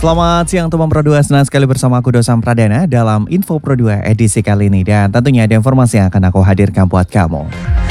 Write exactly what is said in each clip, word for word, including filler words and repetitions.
Selamat siang teman Pro dua, senang sekali bersama aku Dosam Pradana dalam Info Pro dua edisi kali ini. Dan tentunya ada informasi yang akan aku hadirkan buat kamu.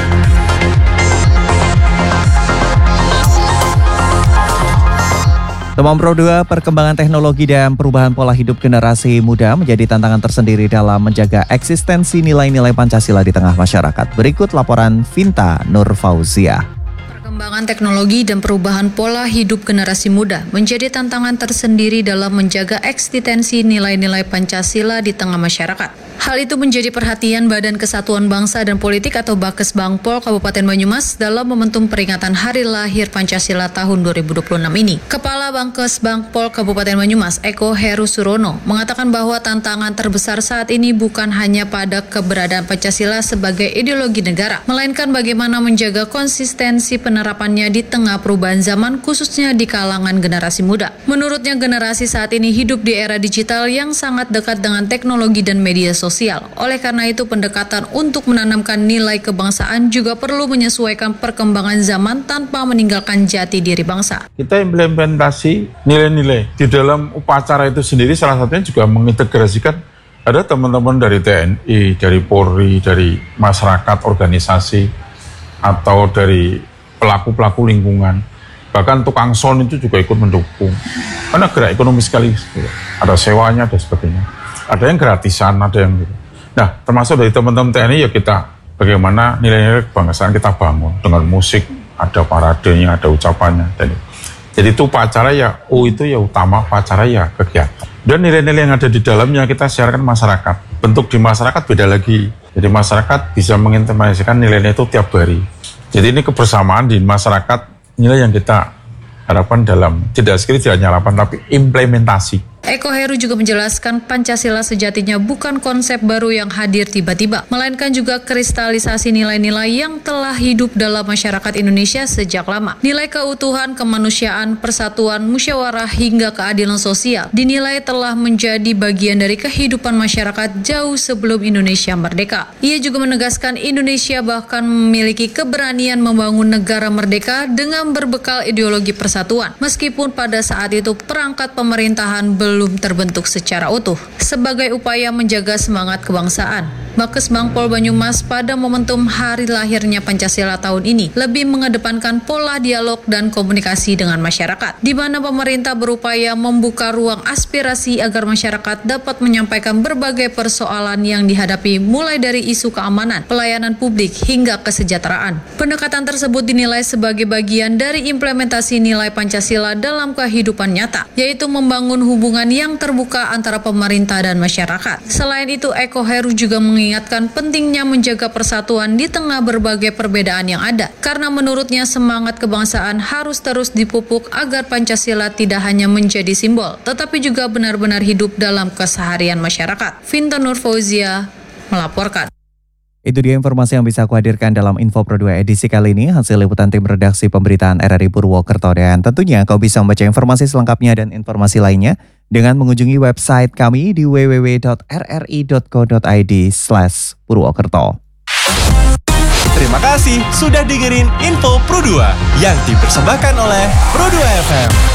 Teman Pro dua, perkembangan teknologi dan perubahan pola hidup generasi muda menjadi tantangan tersendiri dalam menjaga eksistensi nilai-nilai Pancasila di tengah masyarakat. Berikut laporan Vinta Nurfauzia. Perkembangan teknologi dan perubahan pola hidup generasi muda menjadi tantangan tersendiri dalam menjaga eksistensi nilai-nilai Pancasila di tengah masyarakat. Hal itu menjadi perhatian Badan Kesatuan Bangsa dan Politik atau Bakes Bangpol Kabupaten Banyumas dalam momentum peringatan Hari Lahir Pancasila tahun dua ribu dua puluh enam ini. Kepala Bakes Bangpol Kabupaten Banyumas, Eko Heru Surono, mengatakan bahwa tantangan terbesar saat ini bukan hanya pada keberadaan Pancasila sebagai ideologi negara, melainkan bagaimana menjaga konsistensi penerapannya di tengah perubahan zaman, khususnya di kalangan generasi muda. Menurutnya, generasi saat ini hidup di era digital yang sangat dekat dengan teknologi dan media sosial. Oleh karena itu, pendekatan untuk menanamkan nilai kebangsaan juga perlu menyesuaikan perkembangan zaman tanpa meninggalkan jati diri bangsa. Kita implementasi nilai-nilai di dalam upacara itu sendiri, salah satunya juga mengintegrasikan ada teman-teman dari T N I, dari Polri, dari masyarakat, organisasi, atau dari pelaku-pelaku lingkungan. Bahkan tukang son itu juga ikut mendukung. Karena gerak ekonomi sekali, ada sewanya, ada sebagainya. Ada yang gratisan, ada yang gitu. Nah, termasuk dari teman-teman T N I ya kita bagaimana nilai-nilai kebangsaan kita bangun dengan musik, ada paradenya, ada ucapannya. Dan jadi itu upacara ya, oh itu ya utama, upacara ya kegiatan. Dan nilai-nilai yang ada di dalamnya kita siarkan masyarakat. Bentuk di masyarakat beda lagi. Jadi masyarakat bisa mengimplementasikan nilai-nilai itu tiap hari. Jadi ini kebersamaan di masyarakat, nilai yang kita harapkan dalam tidak sekali tidak hanya harapan tapi implementasi. Eko Heru juga menjelaskan Pancasila sejatinya bukan konsep baru yang hadir tiba-tiba, melainkan juga kristalisasi nilai-nilai yang telah hidup dalam masyarakat Indonesia sejak lama. Nilai keutuhan, kemanusiaan, persatuan, musyawarah, hingga keadilan sosial dinilai telah menjadi bagian dari kehidupan masyarakat jauh sebelum Indonesia merdeka. Ia juga menegaskan Indonesia bahkan memiliki keberanian membangun negara merdeka dengan berbekal ideologi persatuan, meskipun pada saat itu perangkat pemerintahan belum belum terbentuk secara utuh. Sebagai upaya menjaga semangat kebangsaan, Bakes Bangpol Banyumas pada momentum hari lahirnya Pancasila tahun ini lebih mengedepankan pola dialog dan komunikasi dengan masyarakat, di mana pemerintah berupaya membuka ruang aspirasi agar masyarakat dapat menyampaikan berbagai persoalan yang dihadapi, mulai dari isu keamanan, pelayanan publik, hingga kesejahteraan. Pendekatan tersebut dinilai sebagai bagian dari implementasi nilai Pancasila dalam kehidupan nyata, yaitu membangun hubungan yang terbuka antara pemerintah dan masyarakat. Selain itu, Eko Heru juga mengingatkan pentingnya menjaga persatuan di tengah berbagai perbedaan yang ada, karena menurutnya semangat kebangsaan harus terus dipupuk agar Pancasila tidak hanya menjadi simbol, tetapi juga benar-benar hidup dalam keseharian masyarakat. Vinta Nurfauzia melaporkan. Itu dia informasi yang bisa aku hadirkan dalam Info Pro dua edisi kali ini, hasil liputan tim redaksi pemberitaan R R I Purwokerto. Dan tentunya kau bisa membaca informasi selengkapnya dan informasi lainnya dengan mengunjungi website kami di w w w dot r r i dot co dot i d slash purwokerto. Terima kasih sudah dengerin Info Pro dua yang dipersembahkan oleh Pro dua F M.